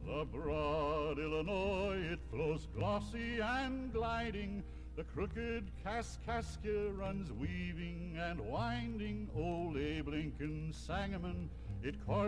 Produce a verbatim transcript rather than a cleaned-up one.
The broad Illinois, it flows glossy and gliding. The crooked Kaskaskia runs weaving and winding. Old Abe Lincoln Sangamon, it courses